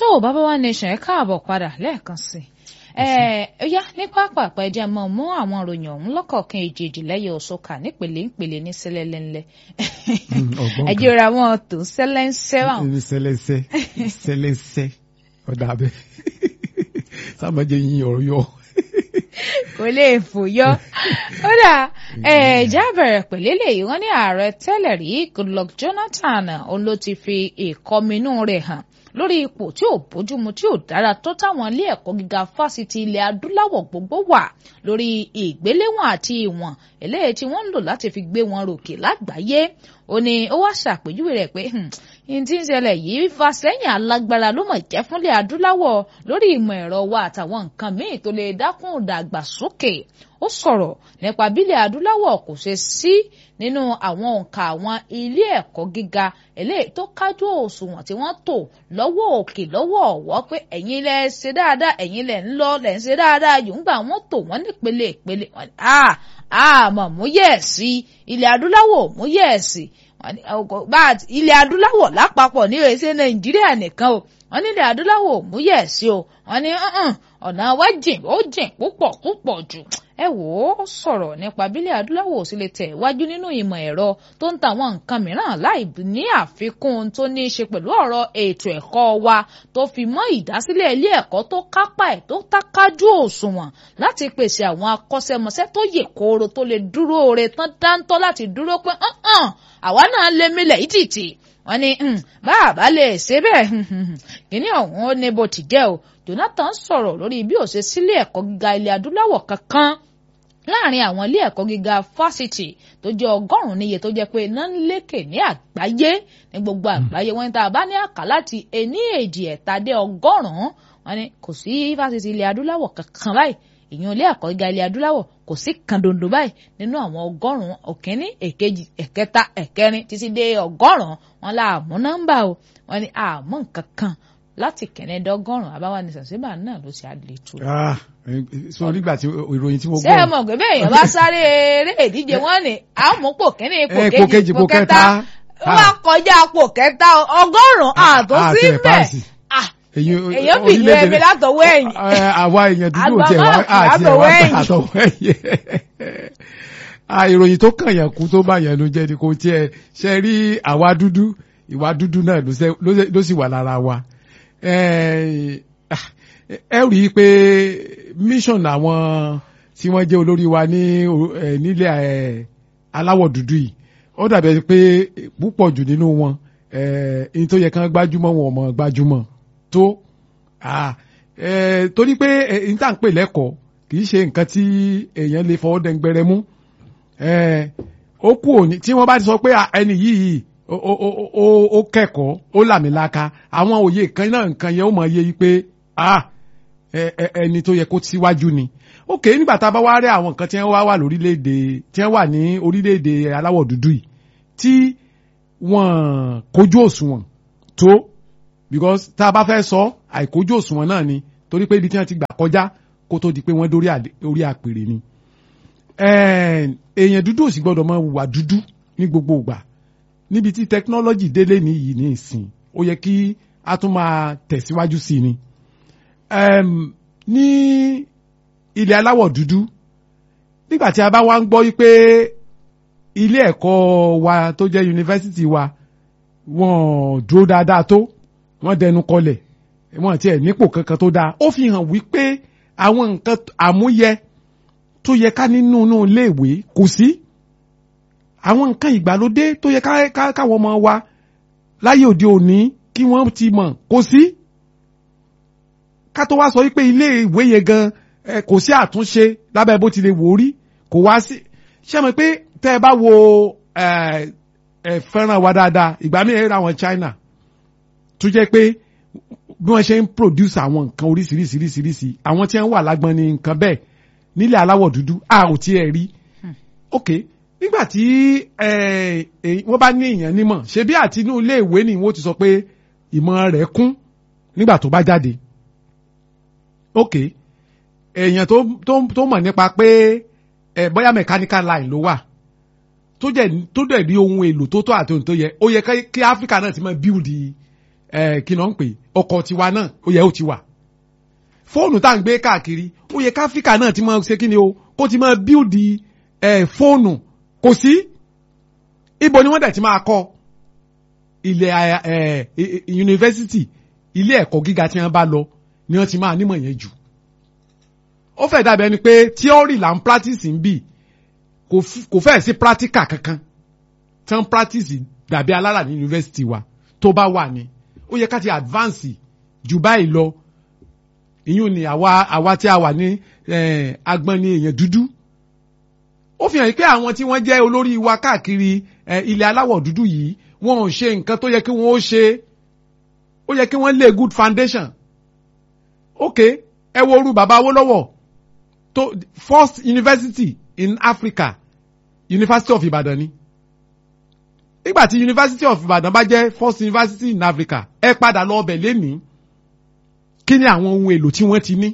tó bàbá wa nation ẹ káàbọ̀ padà lẹ́ẹ̀kan sí ó yá ní pápápá ẹjẹ mọ mú àwọn ìròyìn ọ̀hún lọ́kọ̀ọ̀kan èjèèjì lẹ́yìn òṣòkà nípele ńpele ní sẹlẹlẹńlẹ ẹjẹ ra wọn tó sẹlẹńsẹ wọn. sẹlẹńsẹ ọ̀dà abẹ sàmọ̀jẹ̀ yín ọ̀rọ̀ yọ. kò lè fò yọ ó dà ẹ̀já bẹ̀rẹ̀ pẹ̀lẹ́ lèyí wọ́n ní ààrẹ tẹ́lẹ̀ rí Goodluck Jonathan òun ló ti fi ìkọminú rẹ̀ hàn lórí ipò tí ò bójúmu tí ò dára tó táwọn ilé ẹ̀kọ́ gíga fásitì ilẹ̀ adúláwọ̀ gbogbo wà lórí ìgbéléwọ̀n àti ìwọ̀n eléyìí tí wọ́n ń lò láti fi gbé wọn ròkè lágbàáyé ó ní ó wá ṣàpèjúwe rẹ̀ pé n tí ń ṣẹlẹ̀ yìí fa sẹ́yìn alágbára ló mọ̀ jẹ́ fúnlẹ̀ adúláwọ̀ lórí ìmọ̀ ẹ̀rọ wa àtàwọn nǹkan míì tó lè dákún ìdàgbàsókè ó sọ̀rọ̀ nípa bílẹ̀ adúláwọ̀ kò ṣe sí nínú àwọn òǹkà àwọn ilé ẹ̀kọ́ gíga eléyìí tó kájú òṣùwọ̀n tí wọ́n tò lọ́wọ́ òkè lọ́wọ́ ọ̀wọ́ pé ẹ̀yin lẹ ṣe dáadáa ẹ̀yin lẹ ń lọ lẹ ń ṣe dáadáa yòǹgbà wọ́n tò wọ́n nípele ìpele àmọ́ mú yẹ̀ sí ilẹ̀ adúláwọ̀ mú yẹ̀ sí ilẹ̀ adúláwọ̀ lápapọ̀ ní èsè Nàìjíríà nìkan o wọ́n ní ilẹ̀ adúláwọ̀ mú yẹ̀ sí o wọ́n ní ọ̀nà wa jìn ó jìn púpọ̀ jù ẹ wò ó sọ̀rọ̀ nípa bílẹ̀ adúláwọ̀ sì lè tẹ̀ wájú nínú ìmọ̀ ẹ̀rọ tó ń ta àwọn nǹkan mìíràn láì ní àfikún tó ní í ṣe pẹ̀lú ọ̀rọ̀ ètò ẹ̀kọ́ wa tó fi mọ́ ìdásílẹ̀ ilé ẹ̀kọ́ tó kápá ẹ̀ tó tákájú òṣùwọ̀n láti pèsè àwọn akọ́ṣẹ́mọṣẹ́ tó yè kooro tó lè dúró re tán dáńtọ́ láti dúró pé àwa náà lè milẹ̀ ìtìtì wọ́n ní bàbá lè ṣe bẹ́ẹ̀ kíní ọ̀hún ó ní bó ti jẹ́ o Jonathan sọ̀rọ̀ lórí bí ó ṣe sílé ẹ̀kọ́ gíga ilẹ̀ adúláwọ̀ kankan láàrin àwọn ilé ẹ̀kọ́ gíga fásitì tó jẹ́ 100 níye tó jẹ́ pé iná ń lékè ní àgbáyé ní gbogbo àgbáyé wọ́n ní tá a bá ní àkà láti ení èjì ẹ̀ta dé 100 wọ́n ní kò sí fásitì ilẹ̀ adúláwọ̀ kankan báyìí ìyẹn ilé ẹ̀kọ́ gíga ilẹ̀ adúláwọ̀ kò sí kan dondo báyìí nínú àwọn 100 òkínní èkejì ẹ̀kẹta ẹ̀kẹrin títí dé 100 wọn là mú nọ́mbà o wọ́n ní àmọ́ nǹkan kan láti kẹ̀nẹ́dọ́gọ́rùn-ún abáwání sàṣẹ́bà náà ló ṣe àlejò. sọ nígbà tí ìròyìn tí mo gbọ́. ṣé ẹ mọ̀ pé bẹ́ẹ̀ yẹn bá sáré eré ìdíje wọn ni àmúpò kínní ipò kejì ipò kẹta ó wá kọjá ipò kẹta 100 àtó sí bẹ́ẹ̀ èyàn bìí ẹbí látọwọ́ ẹ̀yìn. àwa èèyàn dúdú ò tiẹ̀ wá àtọwọ́ ẹ̀yìn. ìròyìn tó kàn yàn kú tó bá yàn ló jẹ́ ni kò tiẹ̀ ṣe rí àwa dúdú ìwà dúdú náà ló sì wà lára wa. ẹ rí i pé mission àwọn tí wọ́n jẹ́ olórí wa nílẹ̀ aláwọ̀ dúdú yìí ó dàbí pé púpọ̀ jù nínú wọn ní tó yẹ kán gbájúmọ́ wọn ò mọ̀ gbájúmọ́ tó torí pé n tá à ń pè lẹ́kọ̀ọ́ kì í ṣe nǹkan tí èèyàn lè fọwọ́ dẹ́ngbẹ̀rẹ̀ mú ó kú òní tí wọ́n bá ti sọ pé ẹni yìí ó kẹ́kọ̀ọ́ ó làmìlaka àwọn òye kan náà nǹkan yẹn ó mọ̀ yé pé ẹni tó yẹ kó síwájú ni ok nígbà tá a bá wá rí àwọn nǹkan tí wọ́n wà lórílẹ̀‐èdè tí wọ́n wà ní orílẹ̀‐èdè aláwọ̀ dúdú yìí tí wọ́n kójú òṣùwọ̀n tó because tá a bá fẹ́ sọ àìkójú òṣùwọ̀n náà ni torí pé ibi tí wọ́n ti gbà kọjá kó tó di pé wọ́n dórí orí àpèrè ni èèyàn dúdú ò sì gbọ́dọ̀ máa hùwà dúdú ní gbogbo ìgbà níbi tí technology délé nìyí ní ìsìn ó yẹ kí a tún máa tẹ̀síwájú sí ni ní ilẹ̀ aláwọ̀ dúdú nígbà tí a bá wá ń gbọ́ wípé ilé ẹ̀kọ́ wa tó jẹ́ yunifásitì wa wọ́n dúró dáadáa tó wọ́n dẹnu kọlẹ̀ wọ́n tiẹ̀ nípò kankan tó dáa ó fi hàn wípé àwọn nǹkan àmúyẹ tó yẹ ká nínú iléèwé kò sí àwọn nǹkan ìgbàlódé tó yẹ káwọn ọmọ wa láyé òde òní kí wọ́n ti mọ̀ kò sí ká tó wá sọ wípé ilé ìwé yẹn gan kò sí àtúnṣe lábẹ́ bó ti lè wò rí kò wá sí ṣé mọ̀ pé tẹ́ ẹ bá wo fẹ́ràn wa dáadáa ìgbà mìíràn ra àwọn China tó jẹ́ pé bí wọ́n ṣe ń produce àwọn nǹkan oríṣiríṣiríṣiríṣi àwọn tí wọ́n wà lágbọ́n ní nǹkan bẹ́ẹ̀ nílẹ̀ aláwọ̀ dúdú a ò tiẹ̀ rí ok nígbà tí wọ́n bá ní èèyàn nímọ̀ ṣe bí àti inú ilé ìwé ni wọ́n ti sọ pé ìmọ̀ rẹ̀ kún nígbà tó bá jáde ok èèyàn tó mọ̀ nípa pé bóyá mechanical line ló wà tó dẹ̀ rí ohun èlò tó tó àti ohun tó yẹ ó yẹ kí Áfíríkà náà ti máa build kí náà ń pè ọkọ̀ tiwa náà ó yẹ ó ti wà. Fóònù tá à ń gbé káàkiri ó yẹ káfíríkà náà ti máa ṣe kí ni o kó ti máa bíldì fóònù kò sí. Ibo ni wọ́n dẹ̀ ti máa kọ́ ilẹ̀ yunifásitì ilé ẹ̀kọ́ gíga tí wọ́n bá lọ ni wọ́n ti máa nímọ̀ yẹn jù. Ó fẹ́ dàbí ẹni pé theory là ń practice ń bì kò fẹ́ sí practical kankan tí wọ́n practice dàbí alára ní yunifásitì wa tó bá wà ní. Ó yẹ ká ti advance jù báyìí lọ. Ìyún ni àwa tí a wà ní agbọ́n ní èèyàn dúdú. Ó fi hàn pé àwọn tí wọ́n jẹ́ olórí wa káàkiri ilẹ̀ aláwọ̀ dúdú yìí wọn ò ṣe nǹkan tó yẹ kí wọ́n ó ṣe. Ó yẹ kí wọ́n lay good foundation. Okay, ẹ wo orú bàbá Awólọ́wọ̀ tó first university in Africa, University of Ibadan ni. Nígbà tí University of Ibadan bá jẹ́ first university in Africa, ẹ padà lọ ọbẹ̀ lénìí. Kí ni àwọn ohun èlò tí wọ́n ti ní?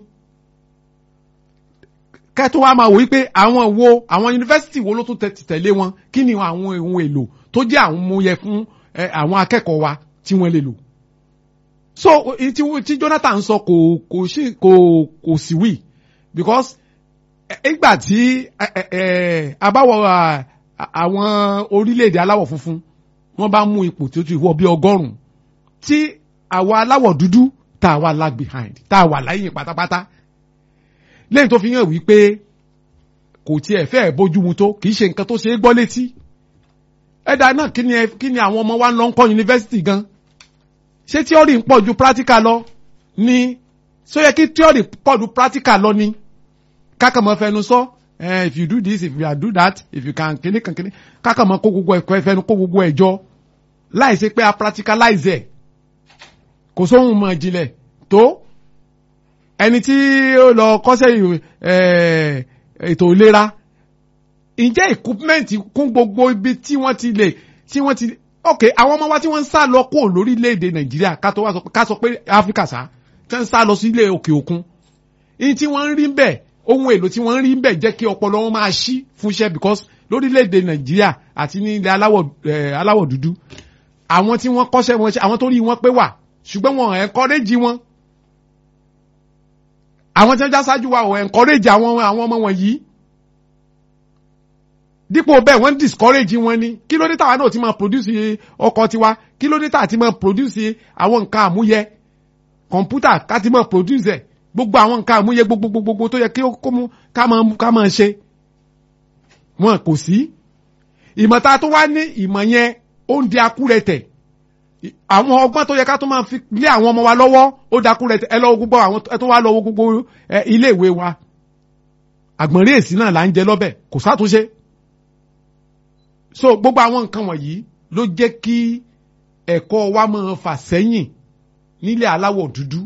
Kẹ́tọ́ wa máa wò wípé àwọn university wo ló tún tẹ̀lé wọn? Kí ni àwọn ohun èlò tó jẹ́ àwọn mú yẹ fún àwọn akẹ́kọ̀ọ́ wa tí wọ́n lè lò? So tí Jonathan sọ kò sí wí because ìgbà tí àbáwọ̀ àwọn orílẹ̀-èdè aláwọ̀ funfun wọ́n bá mú ipò tí ó ti wọ bí 100 tí àwa aláwọ̀ dúdú tá a wà lag behind tá a wà láyìn pátápátá lẹ́yìn tó fi hàn wípé kò tiẹ̀ fẹ́ bójúmu tó kì í ṣe nǹkan tó ṣe é gbọ́ létí. Ẹ̀dá náà kí ni àwọn ọmọ wa ń lọ ń kọ́ yunifásitì gan? Ṣé theory ń pọ̀ ju practical lọ ni? Ṣó yẹ kí theory pọ̀ ju practical lọ ni? Kákàmọ́ fẹnu sọ if you do this, if you do that, if you can kíní kákàmọ́ kó gbogbo ẹ̀kọ́ ẹ̀fẹ́nu kó gbogbo ẹ̀jọ́ láìsí pé a practicalize ẹ̀. Kò sóhun mọ̀ ìjìnlẹ̀ tó ẹni tí ó lọ kọ́ṣẹ́ ètò ìlera ǹjẹ́ equipment kún gbogbo ibi tí wọ́n ti okay àwọn ọmọ wa tí wọ́n ń sá lọ kó lórílẹ̀-èdè Nàìjíríà ká sọ pé Áfíríkà sá tí wọ́n ń sá lọ sí ilé òkè òkun ní tí wọ́n ń rí bẹ́ẹ̀ ohun èlò tí wọ́n ń rí bẹ́ẹ̀ jẹ́ kí ọpọlọ wọn máa ṣí fún iṣẹ́ because lórílẹ̀-èdè Nàìjíríà àti ní ilẹ̀ aláwọ̀ dúdú àwọn tí wọ́n kọ́ṣẹ́ wọn ṣe àwọn tó rí wọn pé wà ṣùgbọ́n wọn encourage wọn. Àwọn tí wọ́n já sáájú wa ò encourage àwọn ọmọ wọn yìí. Dípò bẹ́ẹ̀ wọ́n discourage wọn ni. Kí ló dé táwa náà ti máa produce ọkọ̀ tiwa? Kí ló dé táwa ti máa produce àwọn nǹkan àmúyẹ? Kọ̀mpútà ká ti máa produce ẹ̀. Gbogbo àwọn nǹkan àmúyẹ gbogbo tó yẹ kí ó mú ká máa ṣe. Wọn kò sí. Ìmọ̀ tá a tó wá ní ìmọ̀ yẹn ó ń di akúrẹ̀tẹ̀. Àwọn ọgbọ́n tó yẹ ká tó máa fi lé àwọn ọmọ wa lọ́wọ́ ó dákú rẹ̀ ẹ lọ́wọ́ gbogbo àwọn ẹ tó wá lọ́wọ́ gbogbo ilé ìwé wa àgbọ̀nrín èsì náà là ń jẹ lọ́bẹ̀ kò sátúnṣe. So gbogbo àwọn nǹkan wọ̀nyí ló jẹ́ kí ẹ̀kọ́ wa máa fà sẹ́yìn nílẹ̀ aláwọ̀ dúdú.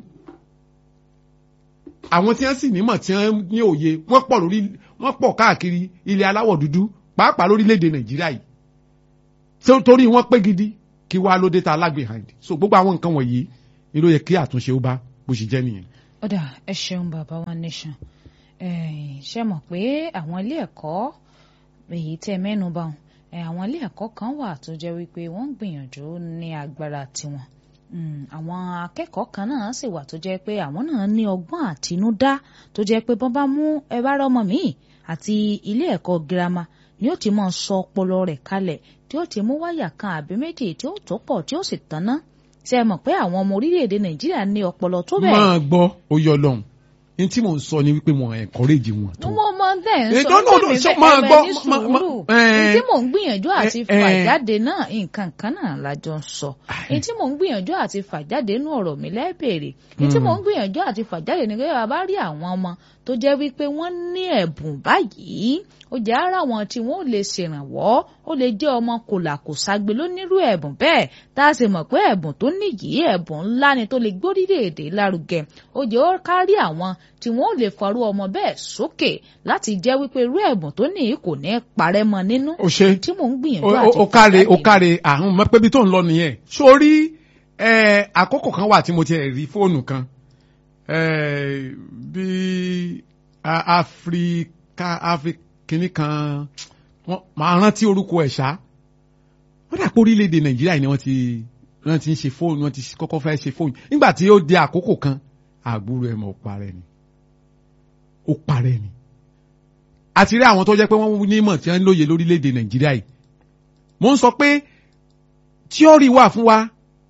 Àwọn tí wọ́n sì nímọ̀ tí wọ́n ní òye wọ́n pọ̀ káàkiri ilẹ̀ aláwọ̀ dúdú pàápàá lórílẹ̀‐èdè Nàìjíríà yìí torí wọ́n pé gidi kí wá ló dé ta lag behind. So gbogbo àwọn nǹkan wọ̀nyí ni ló yẹ kí àtúnṣe ó bá bó ṣe jẹ́ nìyẹn. Ọ̀dà ẹ ṣeun bàbá wa nation ṣe mọ̀ pé àwọn ilé ẹ̀kọ́ èyí tẹ́ mẹ́nu bà wọ́n àwọn ilé ẹ̀kọ́ kan wà tó jẹ́ wípé wọ́n ń gbìyànjú ní agbára tiwọn àwọn akẹ́kọ̀ọ́ kan náà sì wà tó jẹ́ pé àwọn náà ní ọgbọ́n àtinúdá tó jẹ́ pé bọ́n bá mú ẹ bá rọ́mọ míì àti ilé ẹ̀kọ́ girama ni ó ti máa sọ ọpọlọ rẹ̀ kalẹ̀ tí ó ti mú wáyà kan àbí méjì tí ó tó pọ̀ tí ó sì tanná ṣe mọ̀ pé àwọn ọmọ orílẹ̀-èdè Nàìjíríà ní ọpọlọ tó bẹ́ẹ̀. máa gbọ́ oyè Ọlọ́run ní tí mò ń sọ ni wípé mo encourage wọn tó. mo mọ bẹ́ẹ̀ ń sọ pé mi fẹ́ ẹ̀rọ ní sùúrù ní tí mò ń gbìyànjú àti fà jáde náà nǹkan kan náà lájọ ń sọ ní tí mò ń gbìyànjú àti fà jáde nínú ọ̀rọ̀ mi lẹ́bẹ̀rẹ̀ ní tí mò ń gbìyànjú àti fà jáde ní pé bàbá rí àwọn ọmọ tó jẹ́ wípé wọ́n ní ẹ̀bùn báyìí ó jẹ́ ara wọn tí wọ́n lè ṣèrànwọ́ ó lè jẹ́ ọmọ kòlàkòságbe lónírú ẹ̀bùn bẹ́ẹ̀ tá a sì mọ̀ pé ẹ̀bùn tó níyì ẹ̀bùn ńlá ni tó lè gbórílẹ̀-èdè lárugẹ ó jẹ́ ó kárí àwọn tí wọ́n lè farú ọmọ bẹ́ẹ̀ sókè láti jẹ́ wípé irú ẹ̀bùn tó níyì kò ní parẹ́ mọ́ nínú. ó ṣe tí mò ń gbìyànjú àti fún ó káre àrùn mọ́ pé bí tó ń lọ nìyẹn sórí àkókò kan wà tí mo ti rí fóònù kan bí kìíní kan máa rántí orúkọ ẹ̀ ṣá wọ́n dà pé orílẹ̀-èdè Nàìjíríà ni wọ́n wọ́n ti ń ṣe fóònù wọ́n ti kọ́kọ́ fẹ́ ṣe fóònù nígbà tí ó di àkókò kan àgbúrò ẹ̀ mọ̀ ó parẹ́ ni àti rí àwọn tó jẹ́ pé wọ́n ní ìmọ̀ tí wọ́n ń lóye lórílẹ̀‐èdè Nàìjíríà yìí mo ń sọ pé tíọ́rì wà fún wa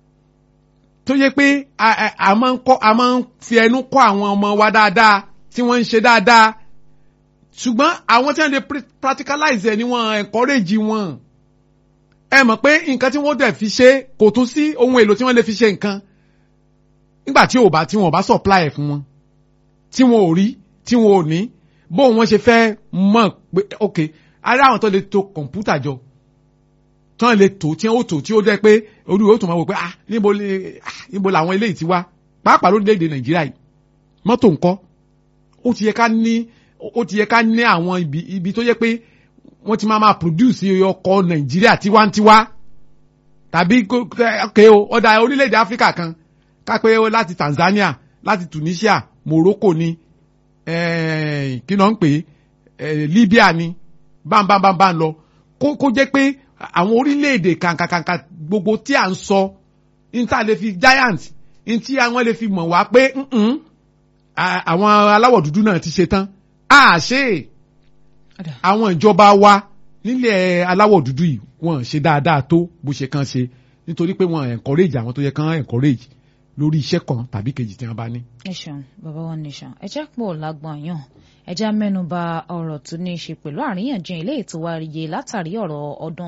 tó yẹ pé a máa ń fi ẹnu kọ́ àwọn ọmọ wa dáadáa tí wọ́n ń ṣe dáadáa ṣùgbọ́n àwọn tí wọ́n lè practicalize ẹ̀ ni wọ́n encourage wọn ẹ mọ̀ pé nǹkan tí wọ́n dẹ̀ fi ṣe kò tún sí ohun èlò tí wọ́n lè fi ṣe nǹkan nígbà tí wọ́n bá supply ẹ̀ fún wọn tí wọ́n ò rí tí wọ́n ò ní bó wọ́n ṣe fẹ́ mọ̀ pé ok ara àwọn tó lè to kọ̀ǹpútà jọ tí wọ́n lè tò tí wọ́n ó tò tí ó jẹ́ pé orí ó tún máa wò pé níbo làwọn eléyìí ti wá pàápàá lórílẹ̀‐èdè Nàìjíríà yìí mọ́tò ńkọ́ ó ti yẹ ká ní àwọn ibi tó yẹ pé wọ́n ti máa produce ọkọ̀ Nàìjíríà tiwantiwa tàbí ọ̀dà orílẹ̀-èdè Áfíríkà kan ká pé láti Tanzania láti Tunisia Morocco ni kí náà ń pè Libya ni bámbámbámbá lọ kó jẹ́ pé àwọn orílẹ̀-èdè kàǹkàǹkà gbogbo tí à ń sọ ní tá a lè fi giant ní tí àwọn lè fi mọ̀ wá pé àwọn aláwọ̀ dúdú náà ti ṣe tán àṣé àwọn ìjọba wa nílẹ̀ aláwọ̀ dúdú yìí wọ́n ṣe dáadáa tó bó ṣe kàn ṣe nítorí pé wọ́n encourage àwọn tó yẹ kàn encourage lórí iṣẹ́ kan tàbí kejì tí wọ́n bá ní. ẹ ṣeun bàbá wa nation ẹ jẹ́ pò lágbọ̀n yàn ẹ já mẹ́nuba ọ̀rọ̀ tó ní í ṣe pẹ̀lú àríyànjiyàn ilé ètò wáyé látàrí ọ̀rọ̀ ọdún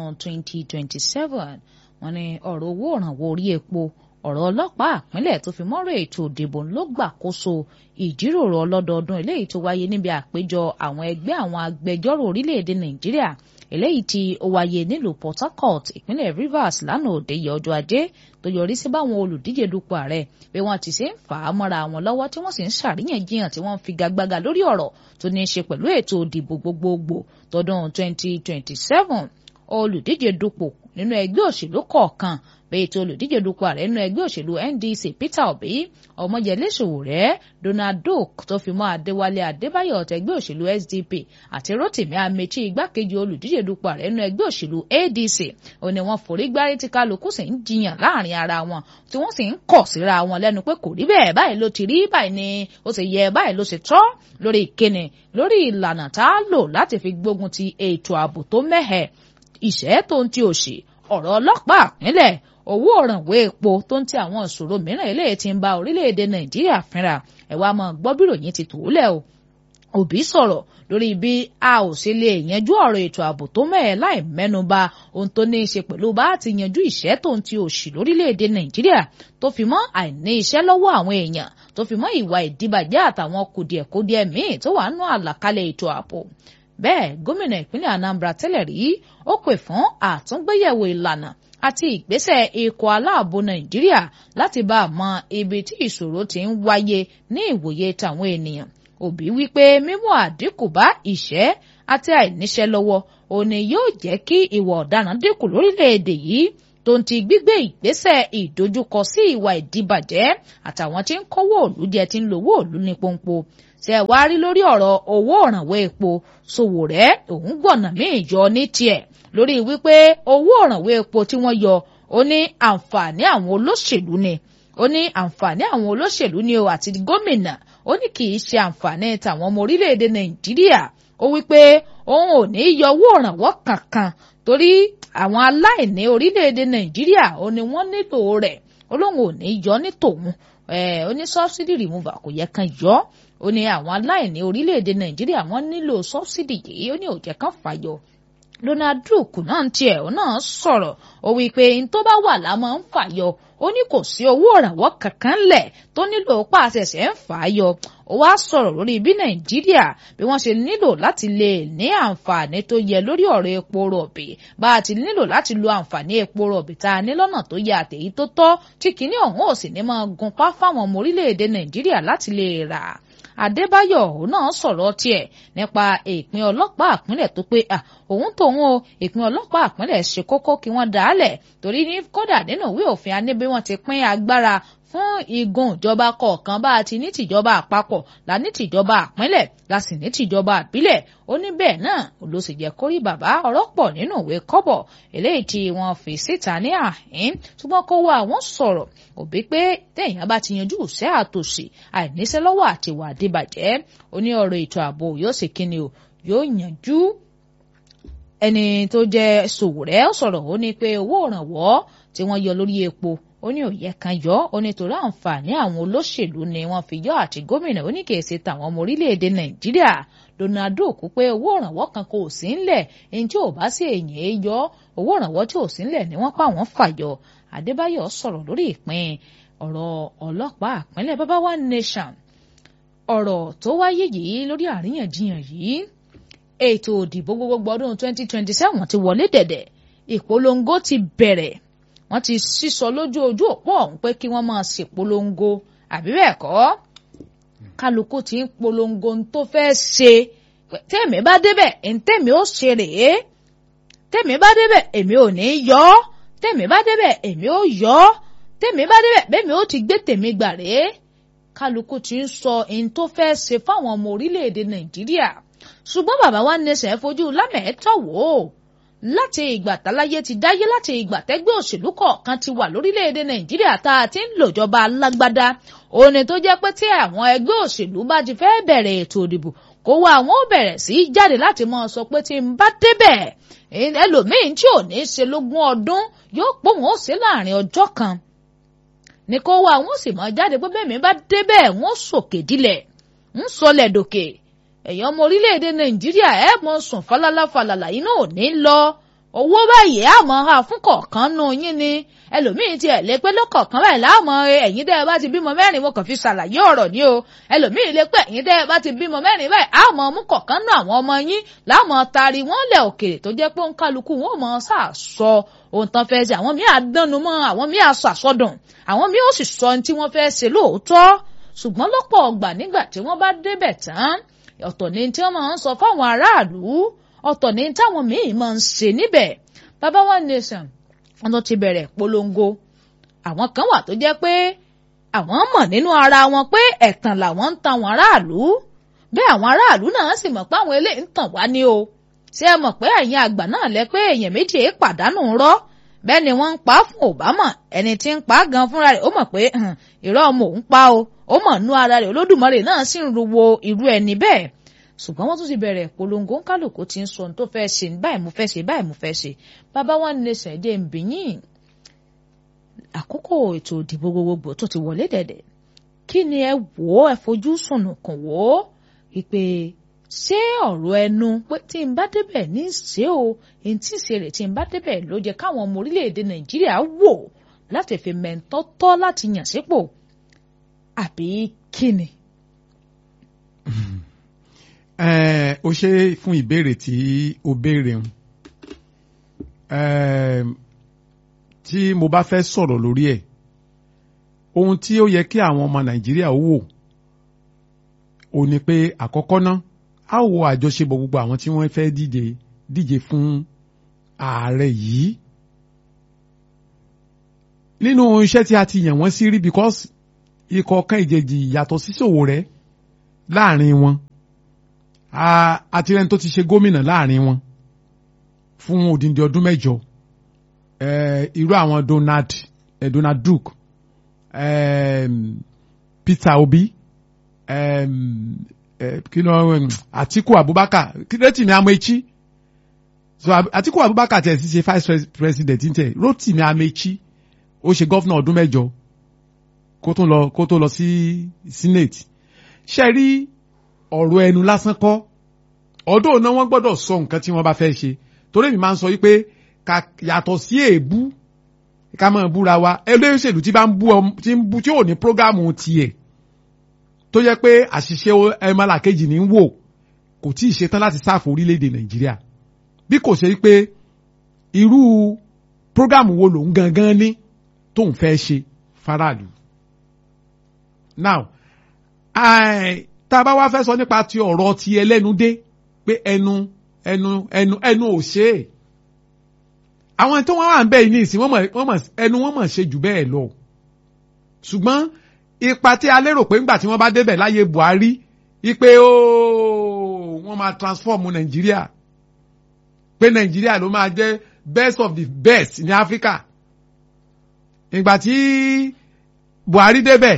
2027 wọ́n ní ọ̀rọ̀ owó ìrànwọ́ orí epo ọ̀rọ̀ ọlọ́pàá ìpínlẹ̀ tó fi mọ́rọ̀ ètò ìdìbò ló gbàkóso ìjíròrò ọlọ́dọọdún eléyìí tó wáyé níbi àpéjọ àwọn ẹgbẹ́ àwọn agbẹjọ́rò orílẹ̀-èdè Nàìjíríà eléyìí tí ó wáyé nílùú Port Harcourt ìpínlẹ̀ Rivers lánàá òde yìí ọjọ́ ajé tó yọrí sí báwọn olùdíje dupò ààrẹ pé wọ́n ti ṣe ń fà á mọ́ra àwọn lọ́wọ́ tí wọ́n sì ń ṣàríyànjiyàn tí wọ́n ń figagbága lórí ọ̀rọ̀ tó ní í ṣe pẹ̀lú ètò ìdìbò gbogbogbò tọdún 2027 olùdíje dupò nínú ẹgbẹ́ òṣèlú kọ̀ọ̀kan bẹ́ẹ̀ tí olùdíje dupò ààrẹ nínú ẹgbẹ́ òṣèlú NDC Peter Obi Ọmọyẹlé Sowore Donald Duke tó fi mọ́ Adéwálé Adébáyọ̀ tẹgbẹ́ òṣèlú SDP àti Rotimi Amechi igbákejì olùdíje dupò ààrẹ nínú ẹgbẹ́ òṣèlú ADC ó ní wọ́n forí gbárí tí kálukú sì ń jiyàn láàrin ara wọn tí wọ́n sì ń kọ̀ síra wọn lẹ́nu pé kò rí bẹ́ẹ̀ báyìí ló ti rí báyìí ni ó sì yẹ báyìí ló ṣe tọ́ lórí ìkíni lórí ìlànà tá a lò láti fi gbógun ti ètò ààbò tó mẹ́hẹ̀ ìṣẹ́ tó ń ti òṣì ọ̀rọ̀ ọlọ́pàá ìpínlẹ̀ owó òrànwó epo tó ń ti àwọn ìṣòro mìíràn eléyìí tí ń ba orílẹ̀-èdè Nàìjíríà fínra ẹ̀wà máa gbọ́ bíròyìn ti tòólẹ̀ o Òbí sọ̀rọ̀ lórí bí a ò ṣe lè yanjú ọ̀rọ̀ ètò ààbò tó mẹ́ẹ̀ láì mẹ́nuba ohun tó ní í ṣe pẹ̀lú bá a ti yanjú ìṣẹ́ tó ń ti òṣì lórílẹ̀-èdè Nàìjíríà tó fi mọ́ àìní iṣẹ́ lọ́wọ́ àwọn èèyàn tó fi mọ́ ìwà ìdíbàjẹ́ àtàwọn kùdìẹ̀kudiẹ míì tó wà nú àlàkalẹ̀ ètò ààbò bẹ́ẹ̀ gómìnà ìpínlẹ̀ Anambra tẹ́lẹ̀ rí ó pè fún àtúngbéyẹ̀wò ìlànà àti ìgbésẹ̀ ikọ̀ aláàbò Nàìjíríà láti bá a mọ ibi tí ìṣòro ti ń wáyé ní ìwòye tàwọn ènìyàn Òbí wípé mímú àdínkù bá ìṣẹ́ àti àìníṣẹ́ lọ́wọ́ òní yóò jẹ́ kí ìwà ọ̀daràn dínkù lórílẹ̀‐èdè yìí tó ń ti gbígbé ìgbésẹ̀ ìdojúkọ sí ìwà ìdíbàjẹ́ àtàwọn tí ń kówó òlú jẹ tí ń lówó òlú ní pọ́npọ́ ṣe wá rí lórí ọ̀rọ̀ owó òrànwó epo Sowore òun gbọ̀nà míì yọ ní tiẹ̀ lórí wípé owó òrànwó epo tí wọ́n yọ ó ní àǹfààní àwọn olóṣèlú ni ó ní àǹfààní àwọn olóṣèlú ni o àti gómìnà ó ní kì í ṣe àǹfààní tàwọn ọmọ orílẹ̀-èdè Nàìjíríà ó wípé òun ò ní yọ owó òrànwọ́ kankan torí àwọn aláìní orílẹ̀-èdè Nàìjíríà ó ní wọ́n nílò rẹ̀ ó lóun ò ní yọ ní tòun ó ní subsidy remover kò yẹ kan yọ ó ní àwọn aláìní orílẹ̀-èdè Nàìjíríà wọ́n nílò subsidy yìí ó ní ó jẹ́ kan fàyọ Donald Duke náà ń tiẹ̀ ó náà sọ̀rọ̀ ó wí pé n tó bá wà lámọ́ ń fàyọ ó ní kò sí owó ìrànwọ́ kankan lẹ̀ tó nílò pàṣẹṣẹ ń fà á yọ ó wá sọ̀rọ̀ lórí bí Nàìjíríà bí wọ́n ṣe nílò láti lè ní àǹfààní tó yẹ lórí ọ̀rọ̀ epo rọ̀bì bá a ti nílò láti lo àǹfààní epo rọ̀bì tá a ní lọ́nà tó yẹ àtèyí tó tọ́ tí kìíní ọ̀hún ò sì ní máa gunpá fáwọn ọmọ orílẹ̀-èdè Nàìjíríà láti lè rà Adébáyọ̀ òun náà sọ̀rọ̀ tiẹ̀ nípa ìpín ọlọ́pàá ìpínlẹ̀ tó pé òun tòun o ìpín ọlọ́pàá ìpínlẹ̀ ṣe kókó kí wọ́n dàálẹ̀ torí ní kódà nínú ìwé òfin a ní bí wọ́n ti pín agbára fún igun ìjọba kọ̀ọ̀kan bá a ti ní tìjọba àpapọ̀ la ní tìjọba àpínlẹ̀ la sì ní tìjọba àbílẹ̀ ó ní bẹ́ẹ̀ náà ló sì jẹ́ kórí bàbá ọ̀rọ̀ pọ̀ nínú ìwé kọ́bọ̀ eléyìí tí wọ́n fi síta ní àhín ṣùgbọ́n kó wá àwọn sọ̀rọ̀ òbí pé téèyàn bá ti yanjú ìṣẹ́ àtòṣì àìníṣẹ́ lọ́wọ́ àti ìwà àdìbàjẹ́ ó ní ọ̀rọ̀ ètò ààbò yóò sì kíni o yóò yanjú ẹni tó jẹ́ Sowore sọ̀rọ̀ ó ní pé owó ìrànwọ́ tí wọ́n yọ lórí epo ó ní òye kan yọ ó ní torí àǹfààní àwọn olóṣèlú ni wọ́n fi yọ àti gómìnà ó ní kì í ṣe tàwọn ọmọ orílẹ̀-èdè Nàìjíríà Donald kú pé owó ìrànwọ́ kan kò sí ńlẹ̀ ẹni tí ò bá sí èèyàn yọ owó ìrànwọ́ tí ò sí ńlẹ̀ ni wọ́n pa wọ́n fàyọ Adébáyọ̀ sọ̀rọ̀ lórí ìpín ọ̀rọ̀ ọlọ́pàá ìpínlẹ̀ Baba One Nation ọ̀rọ̀ tó wáyé yìí lórí àríyànjiyàn yìí ètò òdìbò gbogbogbò ọdún 2027 ti wọlé dẹ̀dẹ̀ ìpolongo ti bẹ̀rẹ̀ wọ́n ti sísọ lójú ojú òpó ọ̀hún pé kí wọ́n máa ṣèpolongo àbí bẹ́ẹ̀ kọ́ kálukú ti ń polongo tó fẹ́ ṣe tèmi bá débẹ̀ tèmi ó ṣe rèé tèmi bá débẹ̀ èmi ò ní yọ ọ́ tèmi bá débẹ̀ èmi ó yọ ọ́ tèmi bá débẹ̀ bẹ́ẹ̀ mi ó ti gbé tèmi gbà rèé kálukú ti ń sọ ohun tó fẹ́ ṣe fáwọn ọmọ orílẹ̀-èdè Nàìjíríà ṣùgbọ́n Baba One Nation fojú lámẹ̀ẹ́tọ̀ wò ó láti ìgbà táláyé ti dáyé láti ìgbà tẹ́gbẹ́ òṣèlú kọ̀ọ̀kan ti wà lórílẹ̀‐èdè Nàìjíríà tá a ti ń lòjọba alágbádá òní tó jẹ́ pé tí àwọn ẹgbẹ́ òṣèlú bá ti fẹ́ bẹ̀rẹ̀ ètò ìdìbò kó wá àwọn ó bẹ̀rẹ̀ sí í jáde láti máa sọ pé tí n bá débẹ̀ ẹlòmíín tí ò ní ṣe lógún ọdún yóò pòun ó ṣe láàrin ọjọ́ kan ní kó wá àwọn ó sì máa jáde pé bẹ́ẹ̀ mi bá débẹ̀ wọ́n sòkè dílẹ̀ ń sọlẹ̀ dòkè èèyàn ọmọ orílẹ̀-èdè Nàìjíríà ẹ̀ mọ̀ sùn falala iná ò ní lọ owó báyìí àmọ́ ha fún kọ̀ọ̀kan nù yín ni ẹlòmíín ti ẹ̀ lé pé lọ́kọ̀ọ̀kan báyìí láàmọ́ ẹ̀yin dẹ́ ẹ bá ti bímọ mẹ́rin mo kàn fi ṣàlàyé ọ̀rọ̀ ni o ẹlòmíín lé pé ẹ̀yin dẹ́ ẹ bá ti bímọ mẹ́rin báyìí àmọ́ mú kọ̀ọ̀kan nù àwọn ọmọ yín láàmọ́ tari wọ́n lẹ̀ òkèrè tó jẹ́ pé ń kálukú wọn ò mọ sàsọ ohun tán fẹ́ ṣe àwọn míì àdánu mọ́ àwọn míì àṣàsọdùn àwọn míì ó sì sọ ohun tí wọ́n fẹ́ ṣe lóòótọ́ ṣùgbọ́n lọ́pọ̀ ọgbà nígbà tí wọ́n bá débẹ̀ tán ọ̀tọ̀ ni tí wọ́n máa ń sọ fáwọn aráàlú ọ̀tọ̀ ni táwọn míì máa ń ṣe níbẹ̀ Baba One Nation wọn tó ti bẹ̀rẹ̀ polongo àwọn kan wà tó jẹ́ pé àwọn mọ̀ nínú ara wọn pé ẹ̀tàn làwọn ń tan àwọn aráàlú bẹ́ẹ̀ àwọn aráàlú náà sì mọ̀ pé àwọn eléyìí ń tàn wá ní o ṣé ẹ mọ̀ pé ẹ̀yin àgbà náà lẹ pé èèyàn méjì pàdánù rọ́ bẹ́ẹ̀ ni wọ́n ń pa fún Obama ẹni tí ń pa gan fúnra rẹ̀ ó mọ̀ pé irọ́ ọmọ òun pa o ó mọ̀ nú ara rẹ̀ Olódùmarè náà sì ń ruwo irú ẹni bẹ́ẹ̀ ṣùgbọ́n wọ́n tún ti bẹ̀rẹ̀ polongo kálukú ti ń sọ ohun tó fẹ́ ṣe báyìí mo fẹ́ ṣe báyìí mo fẹ́ ṣe Baba One Nation dé ń bìyìn àkókò ètò ìdìbò gbogbogbò tó ti wọlé dẹ̀dẹ̀ kí ni ẹ wò ó ẹ fojú sùnùkùn wò ó ìpè ṣé ọ̀rọ̀ ẹnu pé tí n bá débẹ̀ ní ṣé o èyí tí ṣe rè tí n bá débẹ̀ ló jẹ́ káwọn ọmọ orílẹ̀-èdè Nàìjíríà wò láti fi mẹ́ńtọ́ tọ́ láti yàn sípò àbí kí ni. O ṣe fún ìbéèrè tí o béèrè tí mo bá fẹ́ sọ̀rọ̀ lórí ẹ̀ ohun tí ó yẹ kí àwọn ọmọ Nàìjíríà wò ó ní pé àkọ́kọ́ náà a wo àjọṣepọ̀ gbogbo àwọn tí wọ́n fẹ́ díje fún ààrẹ yìí nínú iṣẹ́ tí a ti yàn wọ́n sí rí because ìkọ̀ọ̀kan ìjèjì yàtọ̀ sí Sowore láàrin wọn àtirẹ́ni tó ti ṣe gómìnà láàrin wọn fún odindi ọdún mẹ́jọ irú àwọn Donald Duke Peter Obi Atiku Abubakar Rotimi Amechi so Atiku Abubakar tẹ̀ sí ṣe vice president tẹ̀ Rotimi Amechi ó ṣe gọ́fúnà ọdún mẹ́jọ kó tó lọ sí senate ṣe rí ọ̀rọ̀ ẹnu lásán kọ́ ọdún náà wọ́n gbọ́dọ̀ sọ nǹkan tí wọ́n bá fẹ́ ṣe torí mi máa ń sọ wípé yàtọ̀ sí èébú ká máa búra wa ẹlẹ́ṣèlú tí bá ń bú tí ò ní prógámù tiẹ̀ tó yẹ pé àṣìṣe ẹmọ́là kejì ní wò kò tí ì ṣetán láti sáàfù orílẹ̀-èdè Nàìjíríà bí kò ṣe pé irú prógámù wo lòun gangan ní tóun fẹ́ ṣe faraàlú. Now tá a bá wá fẹ́ sọ nípa ti ọ̀rọ̀ ti ẹlẹ́nu dé pé ẹnu ẹnu ò ṣe é àwọn tó wọ́n wà ń bẹ̀ yìí ní ìsìn ẹnu wọn mọ̀ ṣe jù bẹ́ẹ̀ lọ ṣùgbọ́n ipa tí a lérò pé ńgbà tí wọ́n bá débẹ̀ láyé Buhari ipe wọ́n máa transform Nàìjíríà pé Nàìjíríà ló máa jẹ́ best of the best ní Áfíríkà ìgbà tí Buhari débẹ̀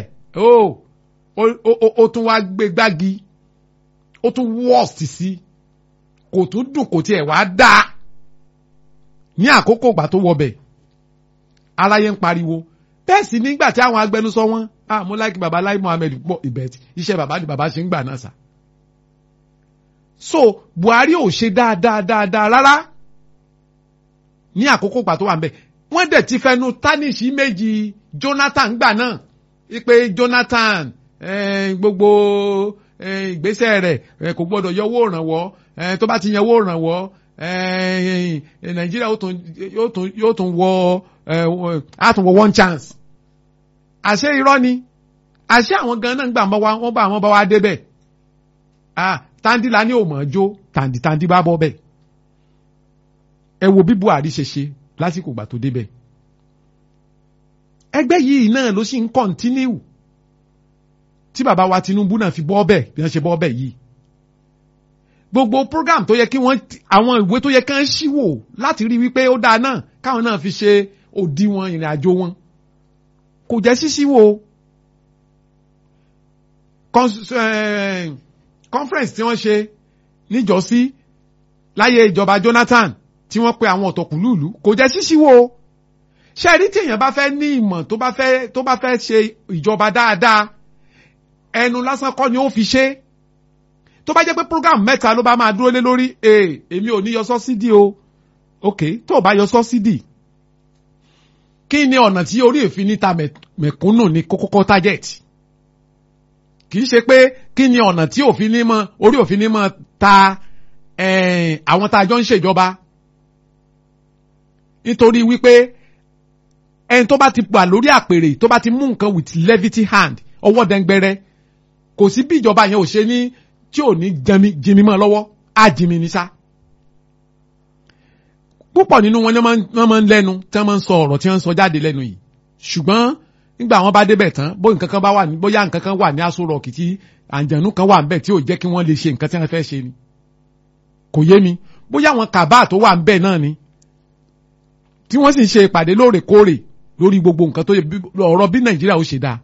ó tún wá gbé gbági ó tún worst sí kò tún dùn kò tiẹ̀ wá dáa ní àkókò ìgbà tó wọbẹ̀ aráyé ń pariwo bẹ́ẹ̀ sì nígbà tí àwọn agbẹnusọ wọn mo láìkí baba Lai Mohammed pọ̀ ìbẹ̀tì iṣẹ́ baba ni baba ṣe ń gbà náà sà so Buhari ò ṣe dáadáa rárá ní àkókò ìgbà tó wà ń bẹ̀ wọ́n dẹ̀ ti fẹnu tánìṣì méjì Jonathan gbà náà ipe Jonathan gbogbo ìgbésẹ̀ rẹ̀ kò gbọ́dọ̀ yọwọ́ ìrànwọ́ tó bá ti yẹwọ́ ìrànwọ́ Nàìjíríà yóò tún wọ one chance àṣé irọ́ ni àṣé àwọn gan náà gbà wọ́n bá wọn bá wá débẹ̀ tandila ní òmò jó tàǹdì bá bọ́ bẹ̀ ẹ wo bí Buhari ṣe lásìkò ìgbà tó débẹ̀ ẹgbẹ́ yìí náà ló sì ń kọ́ntínú tí bàbá wa Tinubu náà fi bọ́ bẹ̀ bí wọ́n ṣe bọ́ bẹ̀ yìí gbogbo program tó yẹ kí wọ́n àwọn ìwé tó yẹ kí wọ́n ṣíwò láti rí wípé ó dáa náà káwọn náà fi ṣe òdiwọ̀n ìrìn àjò wọn kò jẹ́ ṣíṣíwò conference tí wọ́n ṣe níjọ́sí láyé ìjọba Jonathan tí wọ́n pe àwọn ọ̀tọ̀kùlùlù kò jẹ́ ṣíṣíwò ṣe rí tí èèyàn bá fẹ́ ní ìmọ̀ tó bá fẹ́ ṣe ìjọba dáadáa ẹnu lásán kọ́ ni ó fi ṣe tó bá jẹ́ pé program mẹ́ta ló bá máa dúró lé lórí èmi ò ní yọ sọ́sídì o ok tó o bá yọ sọ́sídì kí ni ọ̀nà tí orí òfin níta mẹ̀kúnnù ní kókókó target kì í ṣe pé kí ni ọ̀nà tí orí òfin ní mọ̀ ta àwọn tá a jọ ń ṣèjọba nítorí wípé ẹni tó bá ti wà lórí àpèrè tó bá ti mú nǹkan with levity hand ọwọ́ dẹ́ngbẹ́rẹ́ kò sí bí ìjọba yẹn ò ṣe ní tí ò ní jimi mọ́ lọ́wọ́ á jimi ní sá. púpọ̀ nínú wọn wọ́n máa ń lẹ́nu tí wọ́n máa ń sọ ọ̀rọ̀ tí wọ́n ń sọ jáde lẹ́nu yìí ṣùgbọ́n nígbà wọn bá débẹ̀ tán bóyá nǹkan kan wà ní Aso Rock tí àǹjẹ̀nú kan wà níbẹ̀ tí ò jẹ́ kí wọ́n lè ṣe nǹkan tí wọ́n fẹ́ ṣe ni kò yé mi bóyá àwọn kàbá tó wà níbẹ̀ náà ni tí wọ́n sì ń ṣe ìpàdé lóòrèkóòrè lórí gbogbo nǹkan tó yẹ ọ̀rọ̀ bí Nàìjíríà ó ṣe dáa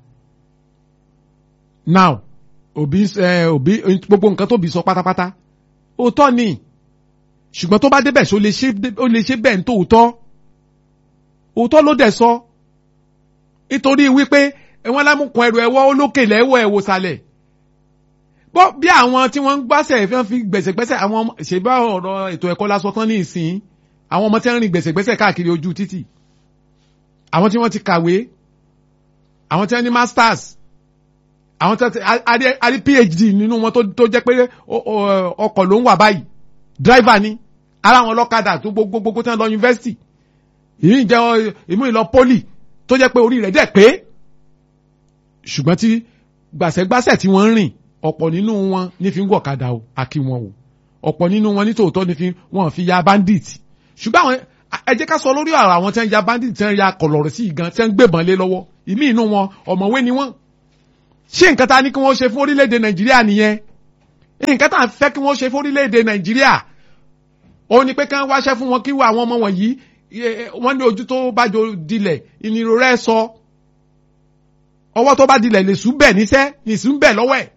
now òbí gbogbo nǹkan tó bí sọ pátápátá òótọ́ ni ṣùgbọ́n tó bá débẹ̀ ṣó lè ṣe bẹ́ẹ̀ ní òótọ́ ló dẹ̀ sọ nítorí wípé ẹ̀wọ̀n lámùkún ẹrù ẹ̀wọ́ olókè lẹ́wọ̀ ẹ̀wò sàlẹ̀ bọ́ bí àwọn tí wọ́n ń gbàṣẹ ìfẹ́ fi gbẹ̀sẹ̀gbẹ̀sẹ̀ àwọn ṣèbá ọ̀rọ̀ ètò ẹ̀kọ́ lásọ tán ní ìsìn àwọn ọmọ tí wọ́n ń rìn gbẹ̀sẹ̀gbẹ̀sẹ̀ káàkiri ojú títì àwọn tí wọ́n ti kàwé àwọn tí wọ́n ní masters àwọn tí a rí PhD nínú wọn tó jẹ́ pé ọkọ̀ ló ń wà báyìí driver ni ara wọn lọ́kadà tó gbogbo tí wọ́n lọ yunifásitì ìmú ìlọ poli tó jẹ́ pé orí rẹ̀ dẹ̀ pé ṣùgbọ́n tí gbàṣẹ́gbàṣẹ́ tí wọ́n ń rìn ọ̀pọ̀ nínú wọn ní fi ń wọ̀kadà o àkí wọn o ọ̀pọ̀ nínú wọn ní tòótọ́ ní fi wọ́n fi ya bandit ṣùgbọ́n àwọn ẹ jẹ́ ká sọ lórí ọ̀rọ̀ àwọn tí wọ́n ya bandit tí wọ́n ya kọ̀lọ̀rọ̀ sí gan tí wọ́n gbébọn lé lọ́wọ́ ìmí inú wọn ọ̀mọ̀wé ni wọ́n ṣé nǹkan tá a ní kí wọ́n ṣe fún orílẹ̀-èdè Nàìjíríà nìyẹn nǹkan tá a fẹ́ kí wọ́n ṣe fún orílẹ̀-èdè Nàìjíríà ó ní pé kí wọ́n wáṣẹ́ fún wọn kí wọ́n àwọn ọmọ wọ̀nyí wọ́n ní ojú tó bá jọ dilẹ̀ ìnirò rẹ̀ sọ ọwọ́ tó bá dilẹ̀ lè sùn bẹ̀ níṣẹ́ ní sùn bẹ̀ lọ́wọ́ ẹ̀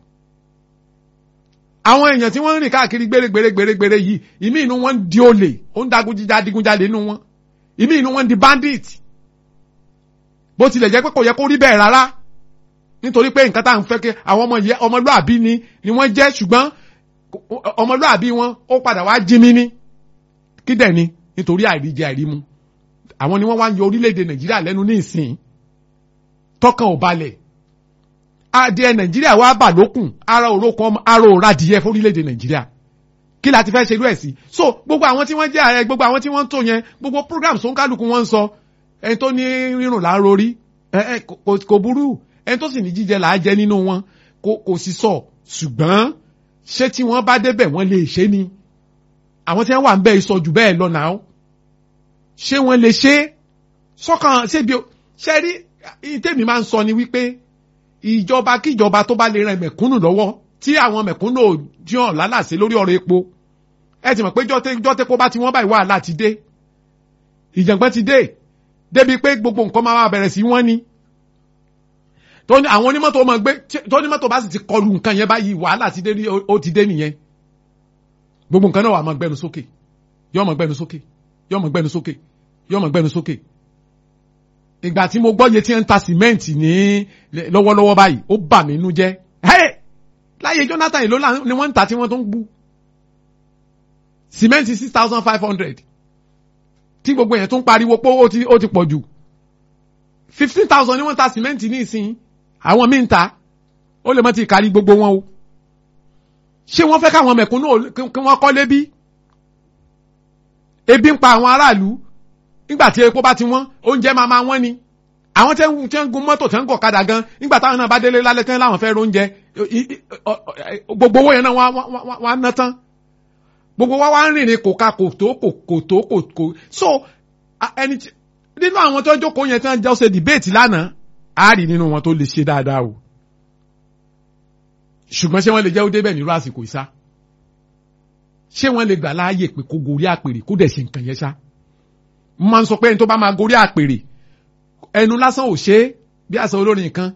àwọn èèyàn tí wọ́n ń rìn káàkiri gbèrègbèrè yìí ìmí inú wọn di olè ó ń digunjalè nínú wọn ìmí inú wọn di bandit bó tilẹ̀ jẹ́ pé kò yẹ kó rí bẹ́ẹ̀ rárá nítorí pé nǹkan tá à ń fẹ́ kí àwọn ọmọ yẹn ọmọlúàbí ni wọ́n jẹ́ ṣùgbọ́n ọmọlúàbí wọn ó padà wá jí mi ní kí dẹ̀ ni nítorí àìríjẹ àìrímu àwọn ni wọ́n wá ń yọ orílẹ̀-èdè Nàìjíríà lẹ́nu ní ìsìn tọkàn ò balẹ̀ adìẹ Nàìjíríà wá bà lókùn ara òra adìẹ fún orílẹ̀-èdè Nàìjíríà kí la ti fẹ́ ṣe irú ẹ̀ sí so gbogbo àwọn tí wọ́n jẹ́ ààrẹ gbogbo àwọn tí wọ́n ń tó yẹn gbogbo program tó ń kálukú wọn ń sọ ẹni tó ní rírùn láàárọ̀ orí kò burú ẹni tó sì ní jíjẹ là á jẹ nínú wọn kò sì sọ ṣùgbọ́n ṣé tí wọ́n bá débẹ̀ wọ́n lè ṣe ni àwọn tí wọ́n wà ń bẹ́ ìsọ jù bẹ́ẹ̀ lọ náà ṣé wọ́n lè ṣe sọ́kàn ṣé bí ṣe rí tèmi máa ń sọ ni wípé ìjọba kíjọba tó bá lè ran mẹ̀kúnnù lọ́wọ́ tí àwọn mẹ̀kúnnù ò jọ̀ọ́ lálàsí lórí ọ̀rọ̀ epo ẹ ti mọ̀ pé jọ́tẹ́kọ́ bá ti wọ́n báyìí wàhálà ti dé ìjàngbọ́n ti dé débi pé gbogbo nǹkan máa bẹ̀rẹ̀ sí wọ́n ni tó ní àwọn onímọ́tò máa gbé tó onímọ́tò bá sì ti kọlu nǹkan yẹn báyìí wàhálà ti dé ó ti dé nìyẹn gbogbo nǹkan náà wà máa gbẹnu sókè yóò máa gbẹnu sókè yóò máa gbẹnu sókè yóò máa gbẹnu sókè ìgbà tí mo gbọ́ iye tí ń ta sìmẹ́ǹtì ní lọ́wọ́lọ́wọ́ báyìí ó bà mí nú jẹ́ láyé Jonathan yìí ni wọ́n ń ta tí wọ́n tó ń gbú sìmẹ́ǹtì 6,500 tí gbogbo yẹn tún pariwo pé ó ti pọ̀ jù 15,000 ni wọ́n ta sìmẹ́ǹtì ní ìsìn àwọn míì ń ta ó lè mọ́ ti kárí gbogbo wọn o ṣé wọ́n fẹ́ káwọn mẹ̀kúnnù kí wọ́n kọ́lé bí ebi ń pa àwọn aráàlú nígbà tí epo bá ti wọ́n oúnjẹ máa wọ́n ni àwọn tí ń gun mọ́tò tí ń gọ̀ kadà gan nígbà táwọn náà bá délé lálẹ́ tán láwọn fẹ́ róúnjẹ gbogbo owó yẹn náà wọ́n á ná tán gbogbo wa wá ń rìn ní kò so ẹni tí nínú àwọn tó jókòó yẹn tí wọ́n jọ ṣe debate lánàá á rí nínú wọn tó lè ṣe dáadáa o ṣùgbọ́n ṣé wọ́n lè jẹ́ ó débẹ̀ nírú àsìkò ìsá ṣé wọ́n lè gbà láàyè pé kó gorí àpèrè kó dẹ̀ ṣe nǹkan yẹn ṣá mo máa ń sọ pé ẹni tó bá máa gorí àpèrè ẹnu lásán ò ṣe é bí àṣà olórin kan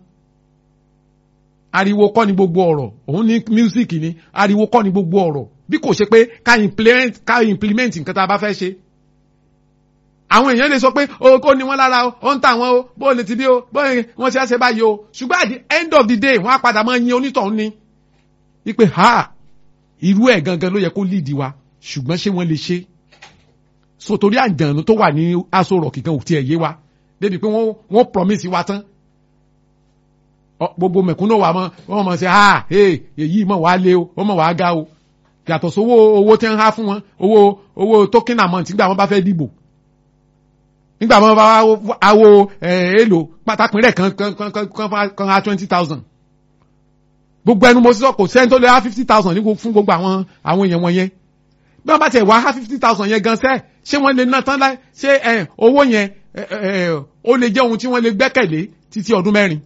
ariwo kọ́ ni gbogbo ọ̀rọ̀ òun ní music ni ariwo kọ́ ni gbogbo ọ̀rọ̀ bí kò ṣe pé ká implement nǹkan tá a bá fẹ́ ṣe àwọn èèyàn lè sọ pé ó ní wọ́n lára ó ń tà wọ́n o bó lè ti bí o bó wọ́n ṣe á ṣe báyìí o ṣùgbọ́n at the end of the day wọ́n á padà máa yin onítọ̀hún ni wípé irú ẹ̀ gangan ló yẹ kó lead wa ṣùgbọ́n ṣé wọ́n lè ṣe so torí àjànú tó wà ní Aso Rock kan ò tiẹ̀ yé wa débi pé wọ́n promise wa tán gbogbo mẹ̀kúnnù wa wọ́n mọ̀ sí èyí mọ̀ wá lé o wọ́n mọ̀ wá ga o yàtọ̀ sówó owó tí ń há fún wọn owó token amount nígbà wọn bá fẹ́ dìbò nígbà wọn bá awo èlò pátápínrẹ̀ kan há 20,000 gbogbo ẹnu mo sọ kò sẹ́ni tó lè há 50,000 ní fún gbogbo àwọn èèyàn wọn yẹn bí wọ́n bá tẹ̀ wá há 50,000 yẹn gan ṣé wọ́n lè ná tán láì ṣé owó yẹn ó lè jẹ́ ohun tí wọ́n lè gbẹ́kẹ̀lé títí ọdún 4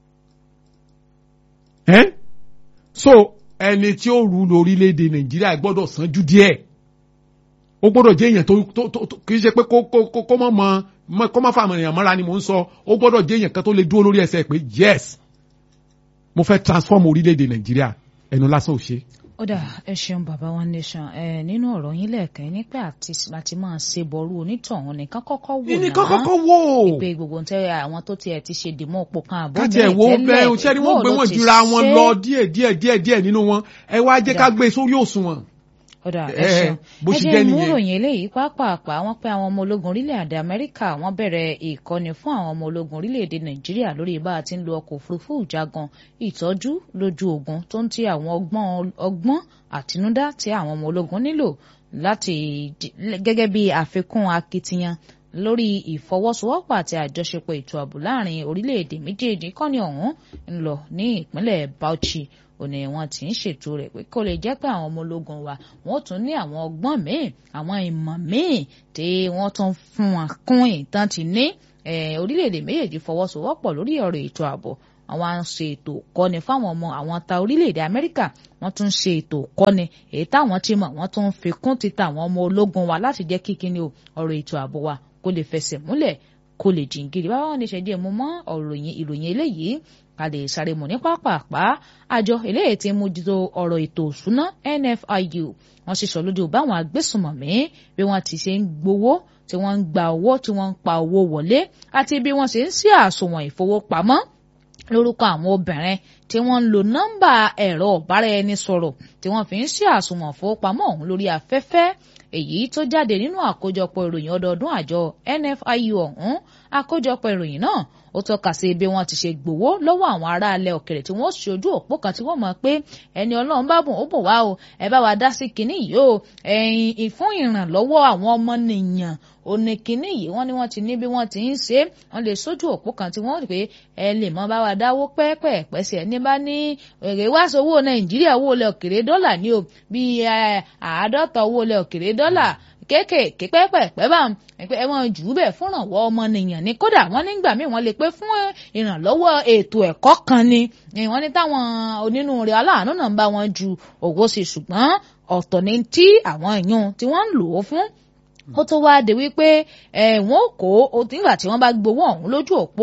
so ẹni tí ó rú lórílẹ̀‐èdè Nàìjíríà gbọ́dọ̀ sanjú díẹ̀ ó gbọ́dọ̀ jẹ́ èèyàn tó kì í ṣe pé kó mọ́ fàmì èèyàn mọ́ra ni mò ń sọ ó gbọ́dọ̀ jẹ́ èèyàn kan tó lè dúró lórí ẹsẹ̀ pé yes mo fẹ́ transform orílẹ̀‐èdè Nàìjíríà ẹnu lásán ò ṣe. ó dà ẹ ṣeun bàbá One Nation nínú ọ̀rọ̀ yín lẹ́ẹ̀kan nípa àti máa ṣe bọ̀rú onítọ̀hún nìkan kọ́kọ́ wò náà nìkan kọ́kọ́ wò ìpè gbogbo ń tẹ́ àwọn tó tiẹ̀ ti ṣe dìmọ̀ òpó kan àbọ̀ káti ẹ̀ wo bẹ́ẹ̀ ṣé ni wọ́n gbé wọn jura wọn lọ díẹ̀ nínú wọn ẹ wá jẹ́ ká gbé sórí òṣùwọ̀n. ọ̀dà ẹ ṣeun ẹ jẹ́ ìmúròyìn eléyìí pàápàá wọ́n pé àwọn ọmọ ológun orílẹ̀-èdè Amẹ́ríkà wọ́n bẹ̀rẹ̀ ìkọ́ni fún àwọn ọmọ ológun orílẹ̀-èdè Nàìjíríà lórí bá a ti ń lo ọkọ̀ òfurufú ìjagun ìtọ́jú lójú ogun tó ń ti àwọn ọgbọ́n àtinúdá tí àwọn ọmọ ológun nílò láti gẹ́gẹ́ bí àfikún akitiyan lórí ìfọwọ́sowọ́pọ̀ àti àjọṣepọ̀ ètò ààbò láàrin orílẹ̀-èdè méjèèjì kọ́ni ọ̀hún ń lọ ní ìpínlẹ̀ Bauchi òní wọn ti ń ṣètò rẹ̀ pé kó lè jẹ́ pé àwọn ọmọ ológun wa wọ́n tún ní àwọn ọgbọ́n míì àwọn ìmọ̀ míì tí wọ́n tún fún wọn kún ìtàn ti ní orílẹ̀-èdè méjèèjì fọwọ́sowọ́pọ̀ lórí ọ̀rọ̀ ètò ààbò àwọn à ń ṣe ètò ìkọ́ni fáwọn ọmọ àwọn ta orílẹ̀-èdè Amẹ́ríkà wọ́n tún ń ṣe ètò ìkọ́ni èyí táwọn ti mọ̀ wọ́n tún ń fi kún títa àwọn ọmọ ológun wa láti jẹ́ kí kíni ọ̀rọ̀ ètò ààbò wa kó lè fẹsẹ̀ múlẹ̀ kó lè jìngìrì báwa wọn ní ṣẹ́jú ẹ̀mú mọ́ ìròyìn eléyìí ká lè sáré mọ̀ ní pápápá àjọ eléyìí tí ń mójútó ọ̀rọ̀ ètò òṣùná NFIU wọ́n sì sọ lójú báwọn agbésùnmọ̀mí bí wọ́n ti ṣe ń gbowó tí wọ́n ń gba owó tí wọ́n ń pa owó wọlé àti bí wọ́n ṣe ń ṣí àsùnwọ̀n ìfowópamọ́ lórúkọ àwọn obìnrin tí wọ́n ń lo nọ́mbà ẹ̀rọ ọ̀báraẹnisọ̀rọ̀ tí wọ́n fi ń ṣí àsùnwọ̀n ìfowópamọ́ ọ̀hún lórí afẹ́fẹ́ èyí tó jáde nínú àkójọpọ̀ ìròyìn ọdọọdún àjọ NFIU ọ̀hún àkójọpọ̀ ìròyìn náà ó tọ́ka sí bí wọ́n ti ṣe gbowó lọ́wọ́ àwọn ará ilẹ̀ òkèrè tí wọ́n ṣojú òpó kan tí wọ́n mọ̀ pé ẹni Ọlọ́run bá bùn ó bùn wá o ẹ bá wa dá sí kinní yìí o fún ìrànlọ́wọ́ àwọn ọmọnìyàn òní kinní yìí wọ́n ní wọ́n ti ní bí wọ́n ti ń ṣe wọ́n lè sójú òpó kan tí wọ́n rí pé ẹ lè mọ bá wa dáwó pẹ́ẹ́pẹ́ẹ́pẹ́ sí ẹni bá ní èrè wá sówó Nàìjíríà owó ilẹ̀ òkèrè dọ́là ní o bíi 50 owó ilẹ̀ òkèrè dọ́là kéékèèké pẹ́ẹ́pẹ́ẹ́pẹ́ bá ẹ wọ́n jù ú bẹ̀ fún ìrànwọ́ ọmọnìyàn ní kódà wọ́n nígbà míì wọ́n lè pé fún ìrànlọ́wọ́ ètò ẹ̀kọ́ kan ni wọ́n ní táwọn onínúure aláàánú náà ń bá wọn ju owó sí ṣùgbọ́n ọ̀tọ̀ ni tí àwọn èèyàn tí wọ́n ń lò ó fún ó tó wá dé wípé wọ́n kó nígbà tí wọ́n bá gbowó ọ̀hún lójú òpó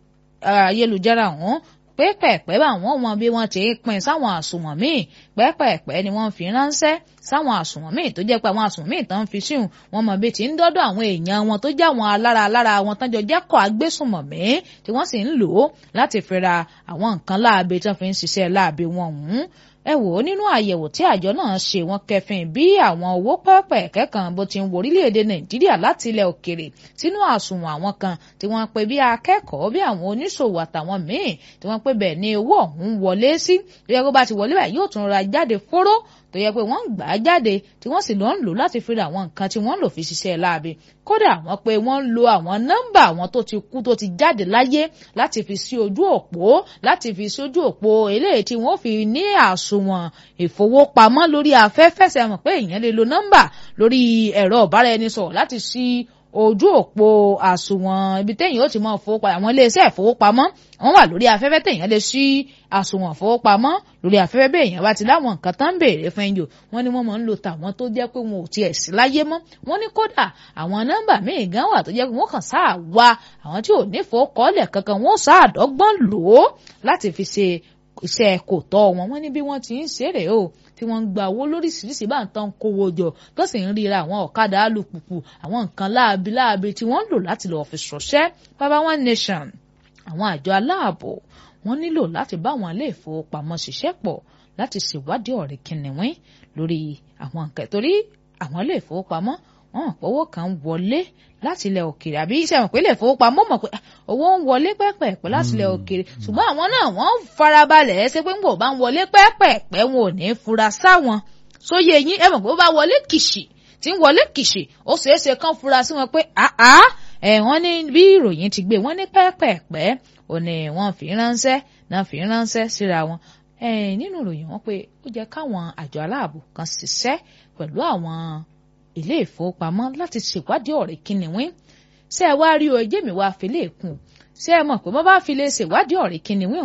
ayélujára ọ̀hún pẹ́ẹ́pẹ́ẹ́pẹ́ bá wọ́n mọ bí wọ́n ti pín sáwọn àsùnwọ̀n míì pẹ́ẹ́pẹ́ẹ́pẹ́ ni wọ́n fi ránṣẹ́ sáwọn àsùnwọ̀n míì tó jẹ́ pé àwọn àsùnwọ̀n míì tán fi síhùn wọ́n mọ bí ti ń dọ́dọ̀ àwọn èèyàn wọn tó jẹ́ àwọn alára wọn tán jọ jẹ́kọ̀ agbésùnmọ̀mí tí wọ́n sì ń lò ó láti fi ra àwọn nǹkan láabe tí wọ́n fi ń ṣiṣẹ́ láabe wọn ọ̀hún ẹ wò ó nínú àyẹ̀wò tí àjọ náà ṣe wọ́n kẹfìn bí àwọn owó pẹ́ẹ́pẹ́ẹ́kẹ́ kan bó ti ń wọ orílẹ̀-èdè Nàìjíríà láti ilẹ̀ òkèrè sínú àsùnwọ̀n àwọn kan tí wọ́n pe bí akẹ́kọ̀ọ́ bí àwọn oníṣòwò àtàwọn míì tí wọ́n pe bẹ́ẹ̀ ni owó ọ̀hún wọlé sí tó yẹ kó bá ti wọlé báyìí yóò tún ra jáde fóró tó yẹ pé wọ́n ń gbà á jáde tí wọ́n sì lọ ń lò láti fi ra àwọn nǹkan tí wọ́n ń lò fi ṣiṣẹ́ láabe kódà wọ́n pé wọ́n ń lo àwọn nọ́mbà àwọn tó ti kú tó ti jáde láyé láti fi sí ojú òpó láti fi sí ojú òpó eléyìí tí wọ́n fi ní àsùnwọ̀n ìfowópamọ́ lórí afẹ́fẹ́ ṣe mọ̀ pé èèyàn lè lo nọ́mbà lórí ẹ̀rọ ìbáraẹnisọ̀rọ̀ láti sí ojú òpó àsùnwọ̀n ibi téèyàn ó ti máa fowópamọ́ àwọn iléeṣẹ́ ìfowópamọ́ wọ́n wà lórí afẹ́fẹ́ téèyàn lè ṣí àsùnwọ̀n fowópamọ́ lórí afẹ́fẹ́ bẹ́ẹ̀ èèyàn bá ti láwọn nǹkan tán ń béèrè fún ẹ̀yìn wọ́n ní wọ́n máa ń lo tàwọn tó jẹ́ pé wọn ò tiẹ̀ sí láyé mọ́ wọ́n ní kódà àwọn nọ́mbà míì gan wà tó jẹ́ pé wọ́n kàn sáà wá àwọn tí ò ní fowókọ́lẹ̀ kankan wọ́n sáà dọ́gbọ́n lò ó láti fi ṣe iṣẹ́ kò tọ́ wọn ní bí wọ́n ti ń ṣeré o tí wọ́n ń gba owó lóríṣiríṣi bá ń tán kówó jọ tó sì ń ríra àwọn ọ̀kadà alùpùpù àwọn nǹkan láabi tí wọ́n ń lò láti lọ́ọ́ fi ṣọṣẹ́ Baba One Nation àwọn àjọ aláàbò wọ́n nílò láti bá àwọn ilé ìfowópamọ́ ṣiṣẹ́ pọ̀ láti ṣèwádìí ọ̀rẹ́ kìnìún lórí àwọn nǹkan torí àwọn ilé ìfowópamọ́ wọn mọ̀ pé owó kan wọlé láti ilẹ̀ òkèèrè àbí iṣẹ́ mọ̀ pé ilé ìfowópamọ́ mọ̀ pé owó ń wọlé pẹ́pẹ́pẹ́ láti ilẹ̀ òkèèrè ṣùgbọ́n àwọn náà wọ́n farabalẹ̀ ṣe pé ńgbò bá ń wọlé pẹ́pẹ́pẹ́ wọn ò ní fura sáwọn sóye yín ẹ mọ̀ pé ó bá wọlé kìṣì tí ń wọlé kìṣì ó ṣeéṣe kán fura sí wọn pé wọ́n ní bí ìròyìn ti gbé wọ́n ní pẹ́pẹ́pẹ́ ò ní wọ́n fi ránṣẹ́ síra wọn nínú ìròyìn wọn pé ó jẹ́ káwọn àjọ aláàbò kan ṣiṣẹ́ pẹ̀lú àwọn ilé ìfowópamọ́ láti ṣèwádìí ọ̀rẹ́ kìnìún ṣé ẹ wá rí o ẹjẹ́ mi wá fi lè kún ṣé ẹ mọ̀ pé wọ́n bá fi lè ṣèwádìí ọ̀rẹ́ kìnìún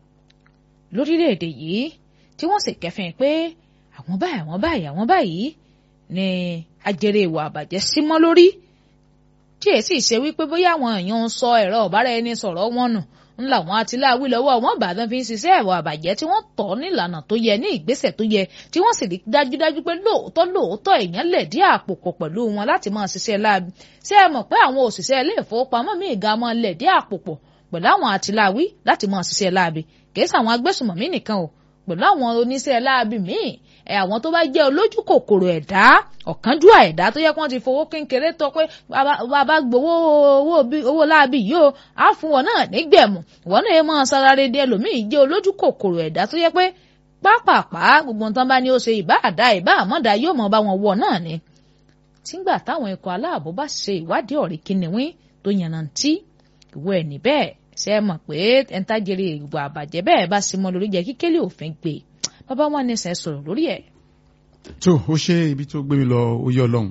lórílẹ̀‐èdè yìí tí wọ́n sì kẹfìn pé àwọn báyìí ni ajere ìwà àbàjẹ́ símọ́ lórí tí èsì ṣe wípé bóyá àwọn èèyàn ń sọ ẹ̀rọ ọ̀báraẹnisọ̀rọ̀ wọn nù ńlá wọn àtìláwí lọ́wọ́ wọn bàdàn fi ń ṣiṣẹ́ ẹ̀wọ̀ àbàjẹ́ tí wọ́n tọ́ nílànà tó yẹ ní ìgbésẹ̀ tó yẹ tí wọ́n sì rí dájúdájú pé lóòótọ́ èèyàn lè dí àpò pọ̀ pẹ̀lú wọn láti máa ṣiṣẹ́ láabi ṣé ẹ mọ̀ pé àwọn òṣìṣẹ́ ilé ìfowópamọ́ míì ga máa lè dí àpò pọ̀ pẹ̀lú àwọn àtìláwí láti máa ṣiṣẹ́ láabi kìí ṣe àwọn agbésùnmọ̀mí nìkan o pẹ̀lú àwọn oníṣẹ́ láabi míì àwọn tó bá jẹ́ olójú kòkòrò ẹ̀dá ọ̀kánjúà ẹ̀dá tó yẹ kí wọ́n ti fowó kékeré tọ́ pé bàbá gbowó owó láabi yìí o á fún wọn náà nígbẹ̀mù ìwọ náà yẹ máa sarare dé ẹlòmíì jẹ́ olójú kòkòrò ẹ̀dá tó yẹ pé pápápá gbogbo nǹkan bá ní ó ṣe ìbá àmọ́dá yóò mọ̀ bá wọn wọ̀ náà ni. tígbà táwọn ikọ̀ aláàbò bá ṣe ìwádìí ọ̀rẹ́ kìnìún tó yànnàntí ìwọ ẹ̀ níbẹ̀ ṣe é mọ̀ pé ẹ̀ńtàjẹrẹ ìwà àbàjẹ́ bẹ́ẹ̀ bá sì mọ́ lórí jẹ́ kíkélé òfin gbé Baba One Nation sọ̀rọ̀ lórí ẹ̀. tó o ṣe ibi tó gbé mi lọ oyè Ọlọ́run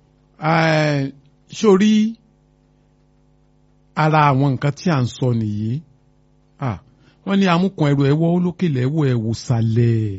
sórí ara àwọn nǹkan tí à ń sọ nìyí wọ́n ní amúkan ẹrù ẹwọ́ olókèlè ẹwọ́ ẹwò sàlẹ̀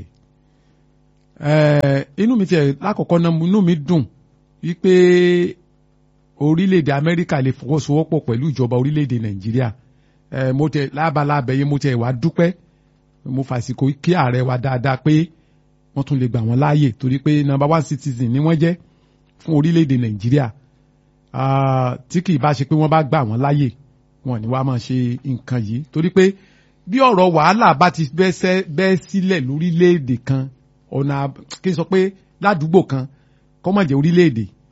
inú mi tiẹ̀ lákọ̀ọ́kọ́ náà inú mi dùn wípé orílẹ̀-èdè Amẹ́ríkà lè fọwọ́sowọ́pọ̀ pẹ̀lú ìjọba orílẹ̀-èdè Nàìjíríà mo tẹ lábala abẹ́yẹ mo tẹ wá dúpẹ́ mo fàsìkò kí ààrẹ wa dáadáa pé wọ́n tún lè gbà wọ́n láàyè torí pé number 1 citizen ni wọ́n jẹ́ fún orílẹ̀-èdè Nàìjíríà tí kì í bá ṣe pé wọ́n bá gbà wọ́n láàyè wọn ni wàá máa ṣe nǹkan yìí torí pé bí ọ̀rọ̀ wàhálà bá ti bẹ́ sílẹ̀ lórílẹ̀-èdè kan ọ̀nà kí n sọ pé ládùúgbò kan kó má jẹ́ orílẹ̀-èdè